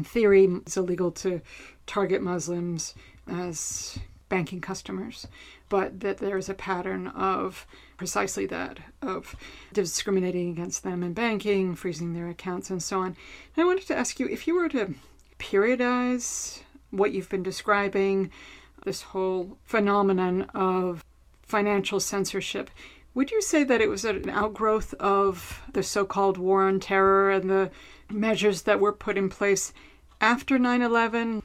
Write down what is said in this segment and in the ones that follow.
theory, it's illegal to target Muslims as banking customers, but that there's a pattern of precisely that, of discriminating against them in banking, freezing their accounts, and so on. And I wanted to ask you, if you were to periodize what you've been describing, this whole phenomenon of financial censorship, would you say that it was an outgrowth of the so-called war on terror and the measures that were put in place after 9/11?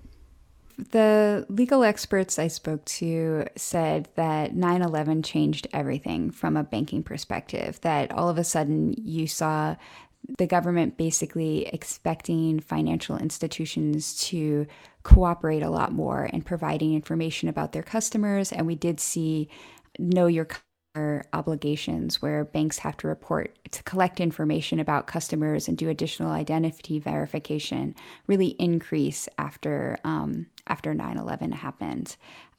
The legal experts I spoke to said that 9/11 changed everything from a banking perspective, that all of a sudden you saw the government basically expecting financial institutions to cooperate a lot more in providing information about their customers. And we did see know your customer obligations where banks have to report to collect information about customers and do additional identity verification really increase after 9/11 happened.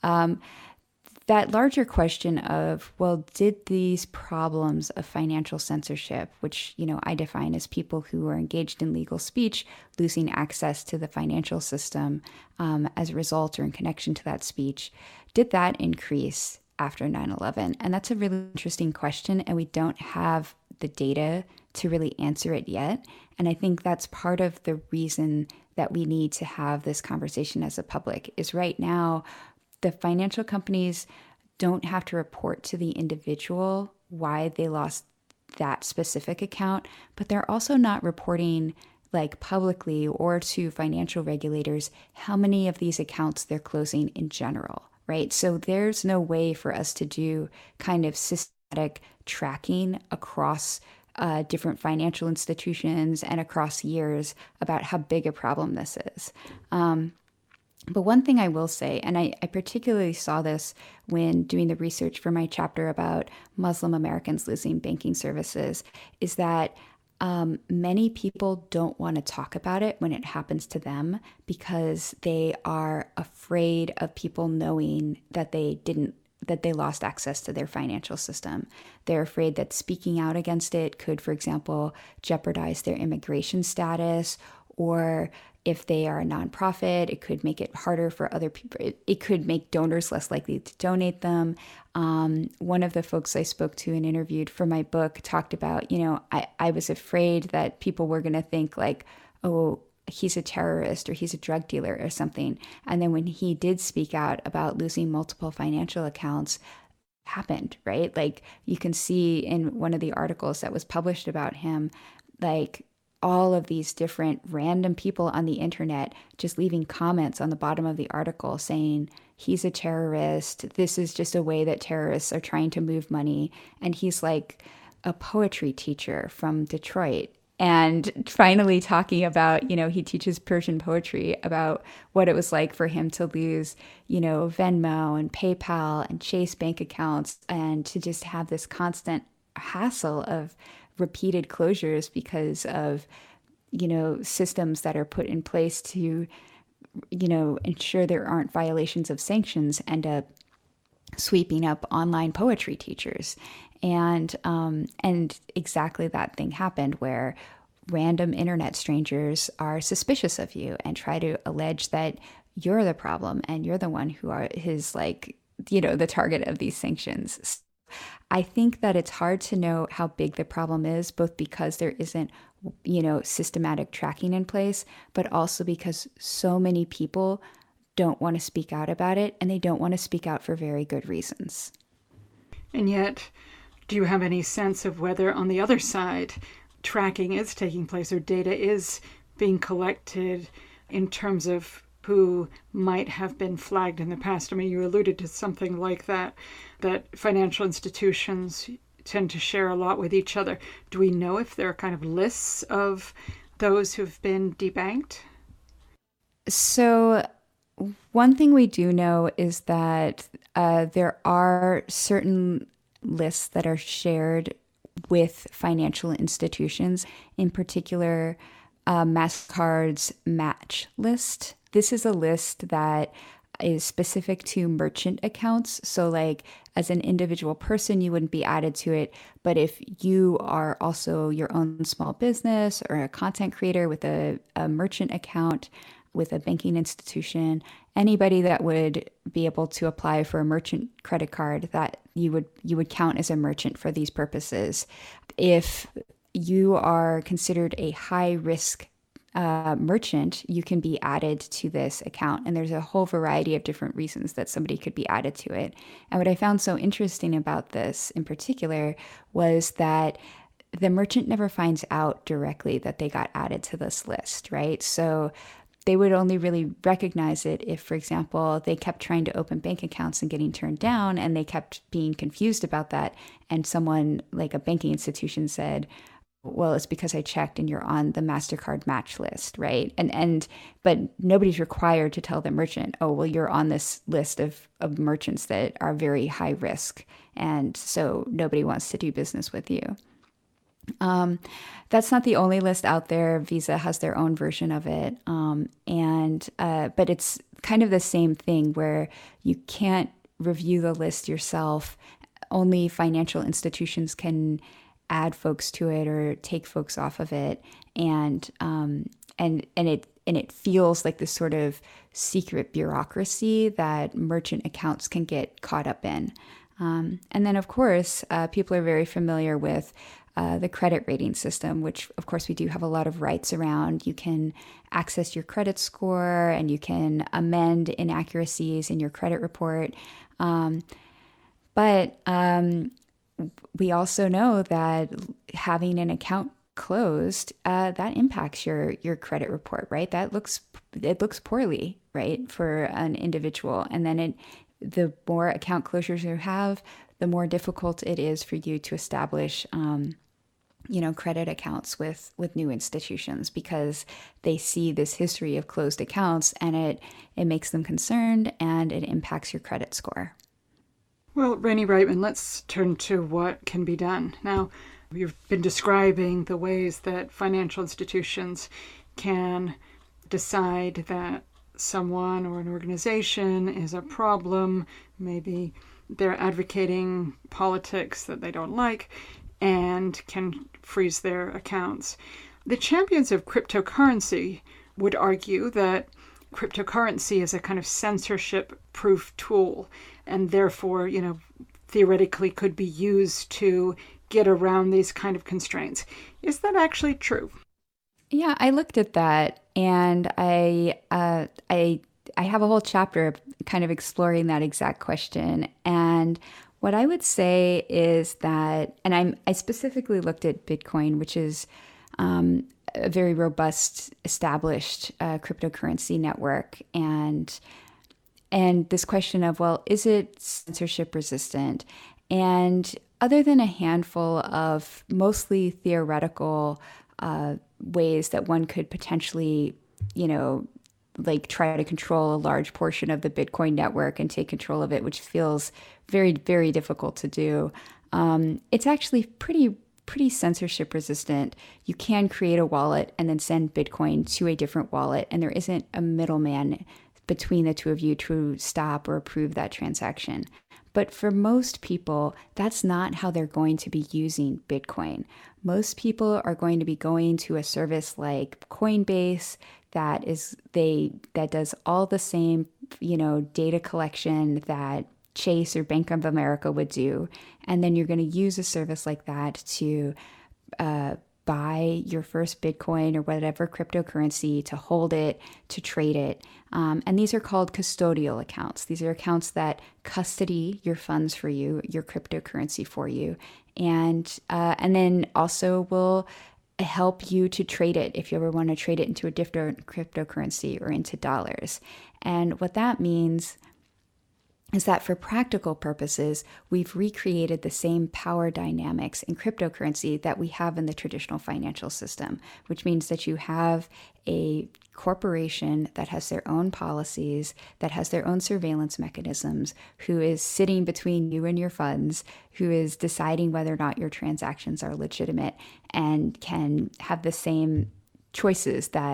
That larger question of, well, did these problems of financial censorship, which, I define as people who are engaged in legal speech, losing access to the financial system as a result or in connection to that speech, did that increase after 9/11? And that's a really interesting question, and we don't have the data to really answer it yet. And I think that's part of the reason that we need to have this conversation as a public, is right now, the financial companies don't have to report to the individual why they lost that specific account, but they're also not reporting publicly or to financial regulators how many of these accounts they're closing in general, right? So there's no way for us to do kind of systematic tracking across different financial institutions and across years about how big a problem this is. But one thing I will say, and I particularly saw this when doing the research for my chapter about Muslim Americans losing banking services, is that many people don't want to talk about it when it happens to them because they are afraid of people knowing that they lost access to their financial system. They're afraid that speaking out against it could, for example, jeopardize their immigration status, or if they are a nonprofit, it could make it harder for other people. It could make donors less likely to donate them. One of the folks I spoke to and interviewed for my book talked about, I was afraid that people were going to think oh, he's a terrorist or he's a drug dealer or something. And then when he did speak out about losing multiple financial accounts, happened, right? You can see in one of the articles that was published about him, all of these different random people on the internet just leaving comments on the bottom of the article saying, he's a terrorist. This is just a way that terrorists are trying to move money. And he's like a poetry teacher from Detroit. And finally talking about, he teaches Persian poetry, about what it was like for him to lose, Venmo and PayPal and Chase bank accounts, and to just have this constant hassle of repeated closures because of, systems that are put in place to, ensure there aren't violations of sanctions, end up sweeping up online poetry teachers. And exactly that thing happened where random internet strangers are suspicious of you and try to allege that you're the problem and you're the one who is the target of these sanctions. I think that it's hard to know how big the problem is, both because there isn't, systematic tracking in place, but also because so many people don't want to speak out about it, and they don't want to speak out for very good reasons. And yet, do you have any sense of whether on the other side tracking is taking place or data is being collected in terms of who might have been flagged in the past? I mean, you alluded to something like that financial institutions tend to share a lot with each other. Do we know if there are kind of lists of those who've been debanked? So one thing we do know is that there are certain lists that are shared with financial institutions, in particular, MasterCard's Match list. This is a list that is specific to merchant accounts. So like as an individual person, you wouldn't be added to it. But if you are also your own small business or a content creator with a merchant account with a banking institution, anybody that would be able to apply for a merchant credit card, that you would count as a merchant for these purposes. If you are considered a high risk merchant, you can be added to this account. And there's a whole variety of different reasons that somebody could be added to it. And what I found so interesting about this in particular was that the merchant never finds out directly that they got added to this list, right? So they would only really recognize it if, for example, they kept trying to open bank accounts and getting turned down, and they kept being confused about that. And someone like a banking institution said, well, it's because I checked and you're on the MasterCard match list, right? But nobody's required to tell the merchant, oh, well, you're on this list of merchants that are very high risk. And so nobody wants to do business with you. That's not the only list out there. Visa has their own version of it. But it's kind of the same thing where you can't review the list yourself. Only financial institutions can add folks to it or take folks off of it. And it feels like this sort of secret bureaucracy that merchant accounts can get caught up in. And then, of course, people are very familiar with the credit rating system, which, of course, we do have a lot of rights around. You can access your credit score and you can amend inaccuracies in your credit report. But we also know that having an account closed, that impacts your credit report, right? It looks poorly, right, for an individual. And then the more account closures you have, the more difficult it is for you to establish credit accounts with new institutions, because they see this history of closed accounts and it makes them concerned and it impacts your credit score. Well, Rennie Reitman, let's turn to what can be done. Now, you've been describing the ways that financial institutions can decide that someone or an organization is a problem. Maybe they're advocating politics that they don't like and can freeze their accounts. The champions of cryptocurrency would argue that cryptocurrency is a kind of censorship-proof tool and therefore, theoretically could be used to get around these kind of constraints. Is that actually true? Yeah, I looked at that, and I have a whole chapter kind of exploring that exact question. And what I would say is that, and I specifically looked at Bitcoin, which is a very robust, established cryptocurrency network, and this question of, well, is it censorship resistant? And other than a handful of mostly theoretical ways that one could potentially, try to control a large portion of the Bitcoin network and take control of it, which feels very, very difficult to do, it's actually pretty censorship resistant. You can create a wallet and then send Bitcoin to a different wallet, and there isn't a middleman between the two of you to stop or approve that transaction. But for most people, that's not how they're going to be using Bitcoin. Most people are going to be going to a service like Coinbase that does all the same, data collection that Chase or Bank of America would do. And then you're going to use a service like that to buy your first Bitcoin or whatever cryptocurrency, to hold it, to trade it. And these are called custodial accounts. These are accounts that custody your funds for you, your cryptocurrency for you, and then also will help you to trade it if you ever want to trade it into a different cryptocurrency or into dollars. And what that means is that for practical purposes, we've recreated the same power dynamics in cryptocurrency that we have in the traditional financial system, which means that you have a corporation that has their own policies, that has their own surveillance mechanisms, who is sitting between you and your funds, who is deciding whether or not your transactions are legitimate, and can have the same choices that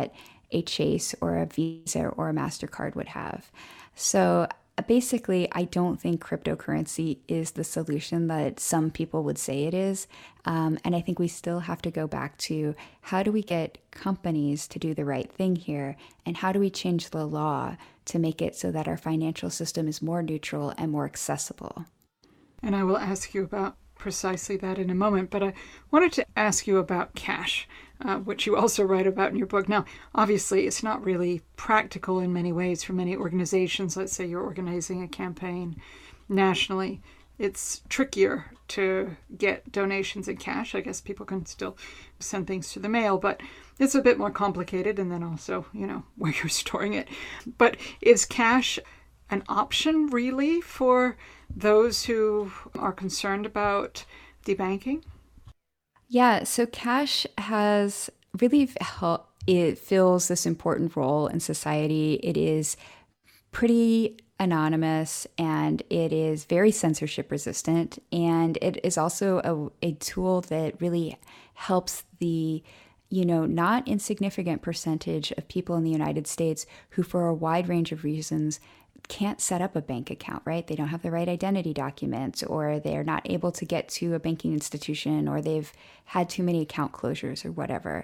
a Chase or a Visa or a MasterCard would have. So basically, I don't think cryptocurrency is the solution that some people would say it is. And I think we still have to go back to how do we get companies to do the right thing here? And how do we change the law to make it so that our financial system is more neutral and more accessible? And I will ask you about precisely that in a moment, but I wanted to ask you about cash, which you also write about in your book. Now, obviously, it's not really practical in many ways for many organizations. Let's say you're organizing a campaign nationally. It's trickier to get donations in cash. I guess people can still send things to the mail, but it's a bit more complicated. And then also, where you're storing it. But is cash an option really for those who are concerned about debanking? Yeah, so cash has really it fills this important role in society. It is pretty anonymous and it is very censorship resistant. And it is also a tool that really helps the not insignificant percentage of people in the United States who, for a wide range of reasons, can't set up a bank account, right? They don't have the right identity documents, or they're not able to get to a banking institution, or they've had too many account closures or whatever.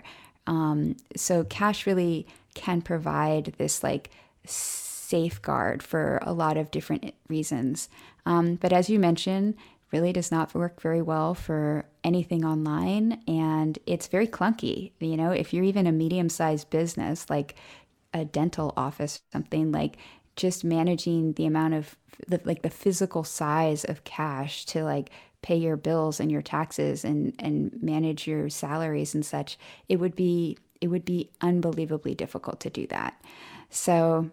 So cash really can provide this safeguard for a lot of different reasons. But as you mentioned, really does not work very well for anything online, and it's very clunky. If you're even a medium-sized business like a dental office, something like just managing the amount of the physical size of cash to pay your bills and your taxes and manage your salaries and such, it would be unbelievably difficult to do that. So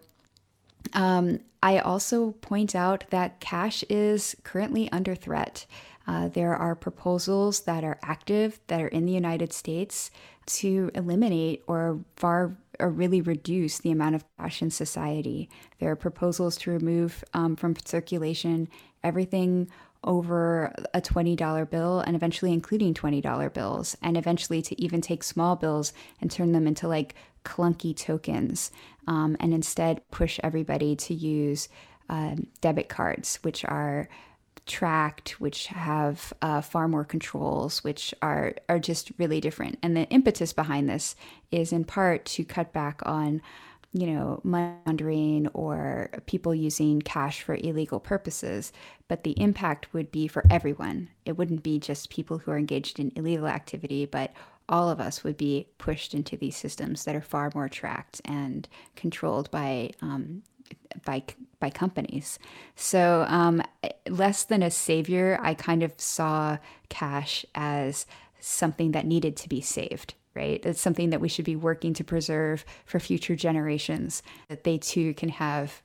I also point out that cash is currently under threat. There are proposals that are active that are in the United States to eliminate or really reduce the amount of cash in society. There are proposals to remove from circulation everything over a $20 bill, and eventually including $20 bills, and eventually to even take small bills and turn them into clunky tokens, and instead push everybody to use debit cards, which are tracked, which have far more controls, which are just really different. And the impetus behind this is in part to cut back on, money laundering or people using cash for illegal purposes. But the impact would be for everyone. It wouldn't be just people who are engaged in illegal activity, but all of us would be pushed into these systems that are far more tracked and controlled by companies. So less than a savior, I kind of saw cash as something that needed to be saved, right? It's something that we should be working to preserve for future generations, that they too can have,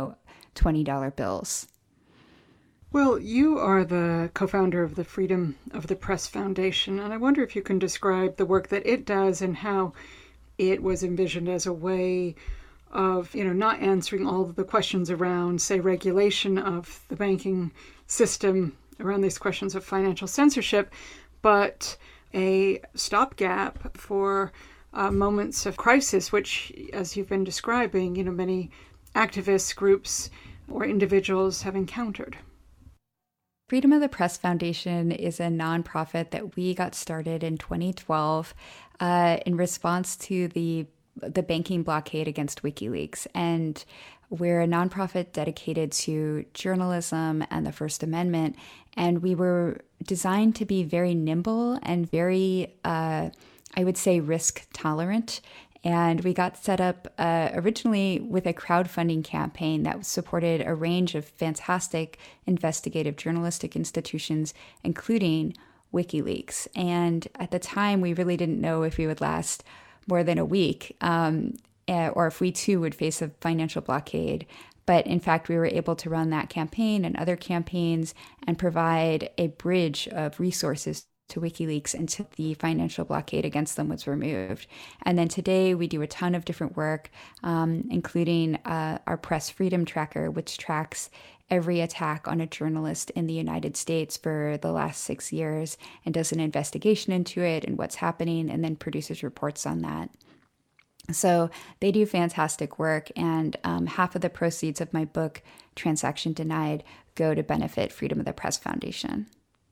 $20 bills. Well, you are the co-founder of the Freedom of the Press Foundation, and I wonder if you can describe the work that it does and how it was envisioned as a way of, not answering all of the questions around, say, regulation of the banking system, around these questions of financial censorship, but a stopgap for moments of crisis, which, as you've been describing, many activist groups or individuals have encountered. Freedom of the Press Foundation is a nonprofit that we got started in 2012 in response to the banking blockade against WikiLeaks. And we're a nonprofit dedicated to journalism and the First Amendment. And we were designed to be very nimble and very, I would say, risk tolerant. And we got set up originally with a crowdfunding campaign that supported a range of fantastic investigative journalistic institutions, including WikiLeaks. And at the time, we really didn't know if we would last more than a week, or if we too would face a financial blockade. But in fact, we were able to run that campaign and other campaigns and provide a bridge of resources to WikiLeaks until the financial blockade against them was removed. And then today we do a ton of different work, including our Press Freedom Tracker, which tracks every attack on a journalist in the United States for the last 6 years and does an investigation into it and what's happening, and then produces reports on that. So they do fantastic work, and half of the proceeds of my book, Transaction Denied, go to benefit Freedom of the Press Foundation.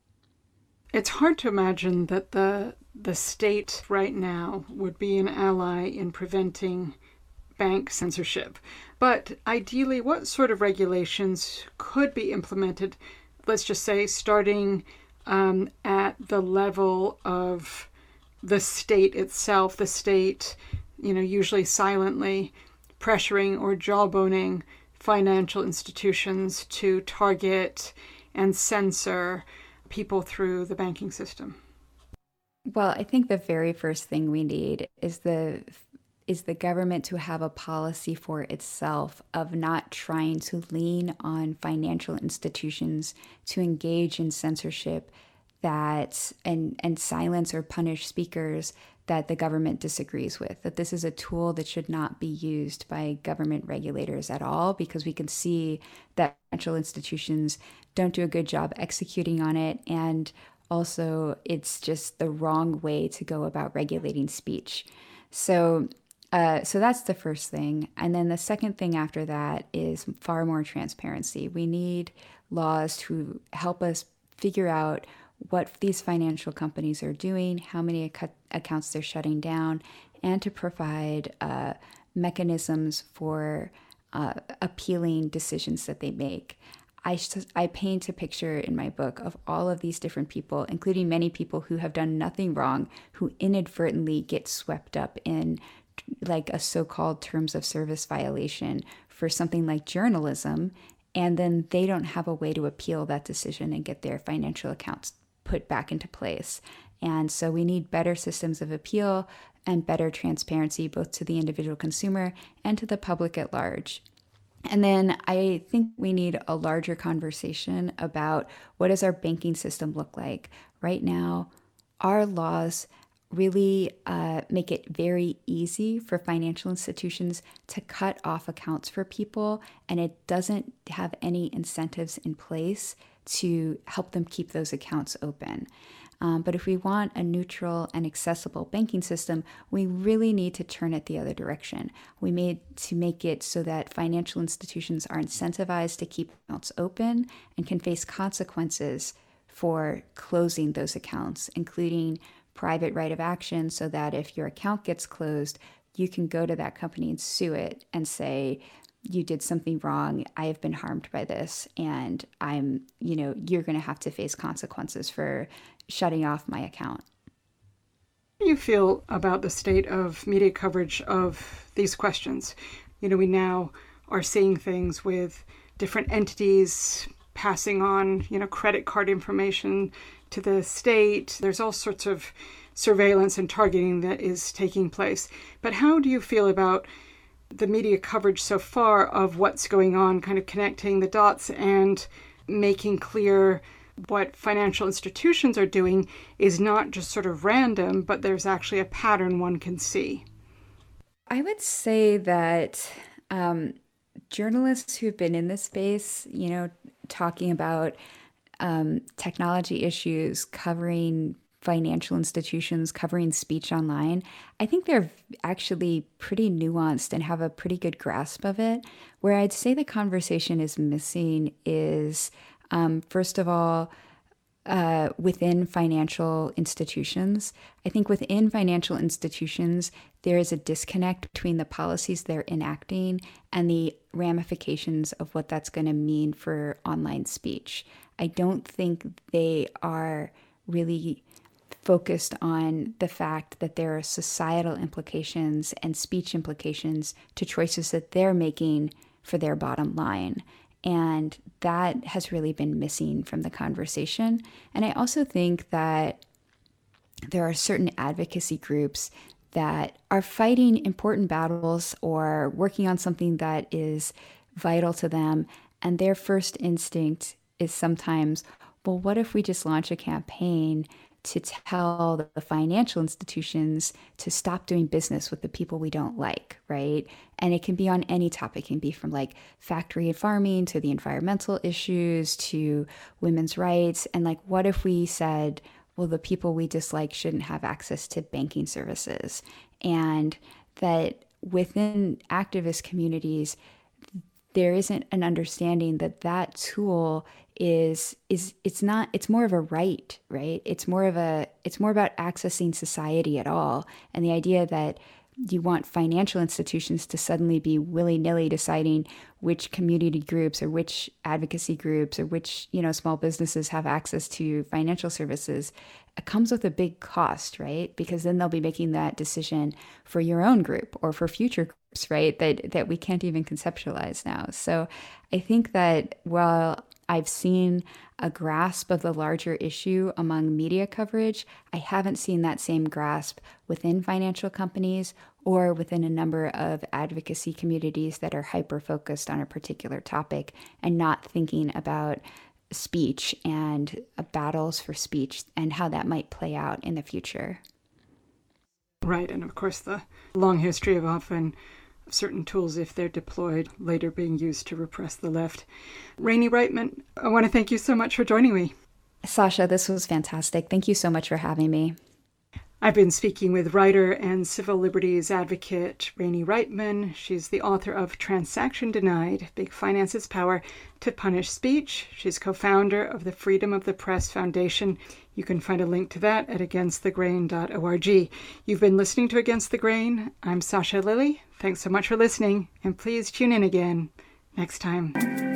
It's hard to imagine that the state right now would be an ally in preventing bank censorship. But ideally, what sort of regulations could be implemented, let's just say, starting at the level of the state itself, the state, usually silently pressuring or jawboning financial institutions to target and censor people through the banking system? Well, I think the very first thing we need is the government to have a policy for itself of not trying to lean on financial institutions to engage in censorship that and silence or punish speakers that the government disagrees with. That this is a tool that should not be used by government regulators at all, because we can see that financial institutions don't do a good job executing on it, and also it's just the wrong way to go about regulating speech. So that's the first thing. And then the second thing after that is far more transparency. We need laws to help us figure out what these financial companies are doing, how many accounts they're shutting down, and to provide mechanisms for appealing decisions that they make. I paint a picture in my book of all of these different people, including many people who have done nothing wrong, who inadvertently get swept up in like a so-called terms of service violation for something like journalism, and then they don't have a way to appeal that decision and get their financial accounts put back into place. And so we need better systems of appeal and better transparency, both to the individual consumer and to the public at large. And then I think we need a larger conversation about what does our banking system look like. Right now, our laws really make it very easy for financial institutions to cut off accounts for people, and it doesn't have any incentives in place to help them keep those accounts open. But if we want a neutral and accessible banking system, we really need to turn it the other direction. We need to make it so that financial institutions are incentivized to keep accounts open and can face consequences for closing those accounts, including private right of action, so that if your account gets closed, you can go to that company and sue it and say, you did something wrong, I have been harmed by this, and you're going to have to face consequences for shutting off my account. How do you feel about the state of media coverage of these questions? We now are seeing things with different entities passing on, credit card information to the state. There's all sorts of surveillance and targeting that is taking place. But how do you feel about the media coverage so far of what's going on, kind of connecting the dots and making clear what financial institutions are doing is not just sort of random, but there's actually a pattern one can see? I would say that journalists who've been in this space, talking about technology issues, covering financial institutions, covering speech online, I think they're actually pretty nuanced and have a pretty good grasp of it. Where I'd say the conversation is missing is, first of all, within financial institutions. I think within financial institutions, there is a disconnect between the policies they're enacting and the ramifications of what that's going to mean for online speech. I don't think they are really focused on the fact that there are societal implications and speech implications to choices that they're making for their bottom line. And that has really been missing from the conversation. And I also think that there are certain advocacy groups that are fighting important battles or working on something that is vital to them. And their first instinct is sometimes, well, what if we just launch a campaign to tell the financial institutions to stop doing business with the people we don't like, right? And it can be on any topic. It can be from like factory and farming to the environmental issues to women's rights. And like, what if we said, well, the people we dislike shouldn't have access to banking services? And that within activist communities, there isn't an understanding that that tool it's more of a right? It's more about accessing society at all. And the idea that you want financial institutions to suddenly be willy-nilly deciding which community groups or which advocacy groups or which, small businesses have access to financial services, it comes with a big cost, right? Because then they'll be making that decision for your own group or for future groups, right? That we can't even conceptualize now. So I think that while I've seen a grasp of the larger issue among media coverage, I haven't seen that same grasp within financial companies or within a number of advocacy communities that are hyper-focused on a particular topic and not thinking about speech and battles for speech and how that might play out in the future. Right, and of course the long history of often certain tools, if they're deployed, later being used to repress the left. Rainey Reitman, I want to thank you so much for joining me. Sasha, this was fantastic. Thank you so much for having me. I've been speaking with writer and civil liberties advocate Rainey Reitman. She's the author of Transaction Denied: Big Finance's Power to Punish Speech. She's co-founder of the Freedom of the Press Foundation. You can find a link to that at againstthegrain.org. You've been listening to Against the Grain. I'm Sasha Lilley. Thanks so much for listening, and please tune in again next time.